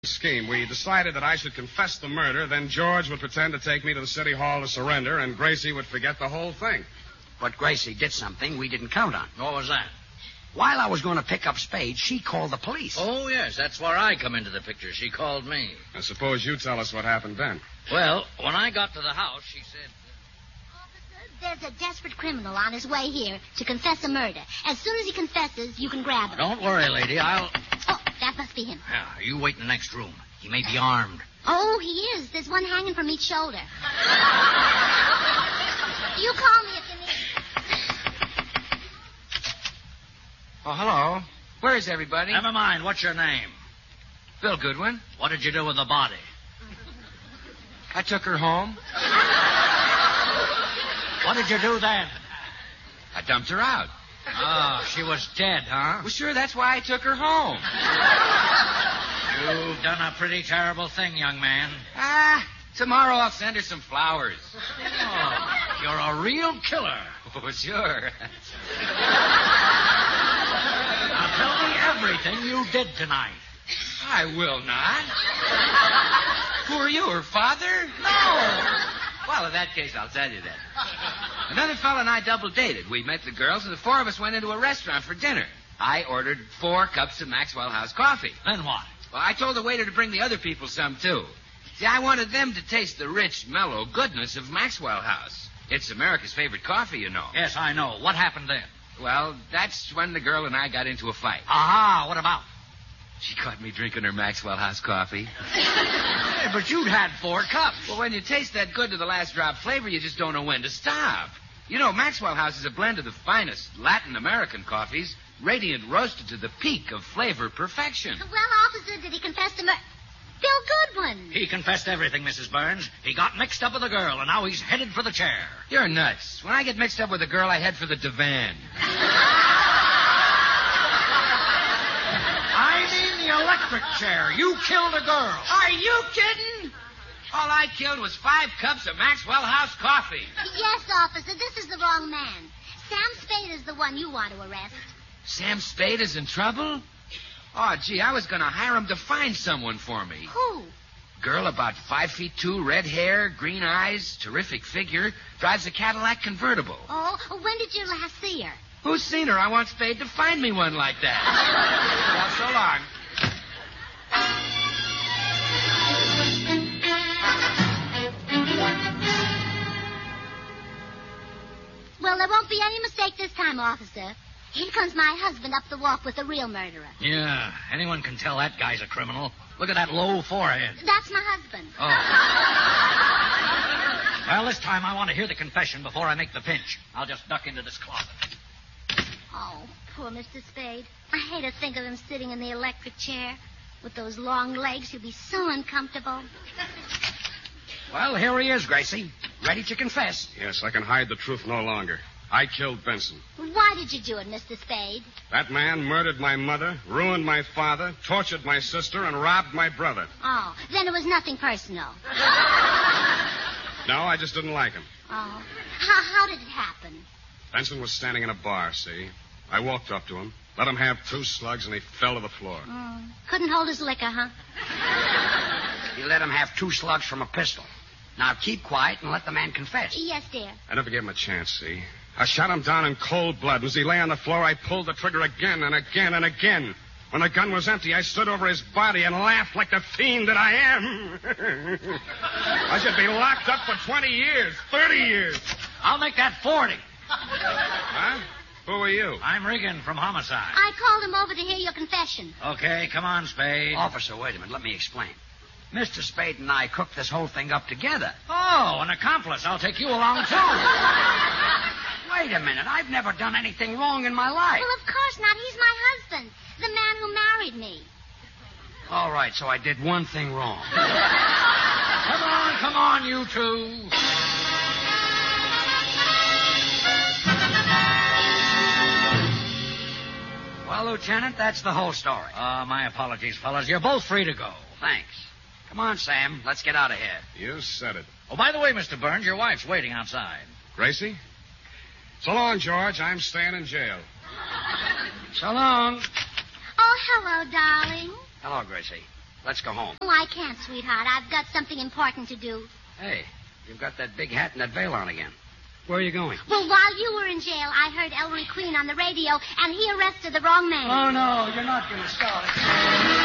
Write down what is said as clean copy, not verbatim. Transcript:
scheme. We decided that I should confess the murder, then George would pretend to take me to the city hall to surrender, and Gracie would forget the whole thing. But Gracie did something we didn't count on. What was that? While I was going to pick up Spade, she called the police. Oh, yes, that's where I come into the picture. She called me. I suppose you tell us what happened then. Well, when I got to the house, she said... Officer, there's a desperate criminal on his way here to confess a murder. As soon as he confesses, you can grab him. Don't worry, lady. Oh, that must be him. Yeah, you wait in the next room. He may be armed. Oh, he is. There's one hanging from each shoulder. You call me if you need me. Oh, hello. Where is everybody? Never mind. What's your name? Bill Goodwin. What did you do with the body? I took her home. What did you do then? I dumped her out. Oh, she was dead, huh? Well, sure, that's why I took her home. You've done a pretty terrible thing, young man. Tomorrow I'll send her some flowers. Oh, you're a real killer. Oh, sure. Now tell me everything you did tonight. I will not. Who are you, her father? No. Well, in that case, I'll tell you that. Another fellow and I double dated. We met the girls, and the four of us went into a restaurant for dinner. I ordered 4 cups of Maxwell House coffee. Then what? Well, I told the waiter to bring the other people some, too. See, I wanted them to taste the rich, mellow goodness of Maxwell House. It's America's favorite coffee, you know. Yes, I know. What happened then? Well, that's when the girl and I got into a fight. Aha, what about? She caught me drinking her Maxwell House coffee. Hey, but you'd had 4 cups. Well, when you taste that good to the last drop flavor, you just don't know when to stop. You know, Maxwell House is a blend of the finest Latin American coffees, radiant roasted to the peak of flavor perfection. Well, officer, did he confess to murder? Bill Goodwin. He confessed everything, Mrs. Burns. He got mixed up with a girl, and now he's headed for the chair. You're nuts. When I get mixed up with a girl, I head for the divan. I mean the electric chair. You killed a girl. Are you kidding? All I killed was 5 cups of Maxwell House coffee. Yes, officer, this is the wrong man. Sam Spade is the one you want to arrest. Sam Spade is in trouble? Oh, gee, I was going to hire him to find someone for me. Who? Girl about 5'2", red hair, green eyes, terrific figure, drives a Cadillac convertible. Oh, when did you last see her? Who's seen her? I want Spade to find me one like that. Well, so long. Well, there won't be any mistake this time, officer. Here comes my husband up the walk with the real murderer. Yeah, anyone can tell that guy's a criminal. Look at that low forehead. That's my husband. Oh. Well, this time I want to hear the confession before I make the pinch. I'll just duck into this closet. Oh, poor Mr. Spade. I hate to think of him sitting in the electric chair. With those long legs, he'll be so uncomfortable. Well, here he is, Gracie. Ready to confess. Yes, I can hide the truth no longer. I killed Benson. Why did you do it, Mr. Spade? That man murdered my mother, ruined my father, tortured my sister, and robbed my brother. Oh, then it was nothing personal. No, I just didn't like him. Oh. How did it happen? Benson was standing in a bar, see? I walked up to him, let him have 2 slugs, and he fell to the floor. Couldn't hold his liquor, huh? You let him have 2 slugs from a pistol. Now keep quiet and let the man confess. Yes, dear. I never gave him a chance, see? I shot him down in cold blood. As he lay on the floor, I pulled the trigger again and again and again. When the gun was empty, I stood over his body and laughed like the fiend that I am. I should be locked up for 20 years, 30 years. I'll make that 40. Huh? Who are you? I'm Regan from Homicide. I called him over to hear your confession. Okay, come on, Spade. Officer, wait a minute. Let me explain. Mr. Spade and I cooked this whole thing up together. Oh, an accomplice. I'll take you along, too. Wait a minute. I've never done anything wrong in my life. Well, of course not. He's my husband, the man who married me. All right, so I did one thing wrong. Come on, you two. Well, Lieutenant, that's the whole story. My apologies, fellas. You're both free to go. Thanks. Come on, Sam. Let's get out of here. You said it. Oh, by the way, Mr. Burns, your wife's waiting outside. Gracie? So long, George. I'm staying in jail. So long. Oh, hello, darling. Hello, Gracie. Let's go home. Oh, I can't, sweetheart. I've got something important to do. Hey, you've got that big hat and that veil on again. Where are you going? Well, while you were in jail, I heard Ellery Queen on the radio, and he arrested the wrong man. Oh, no, you're not going to start it.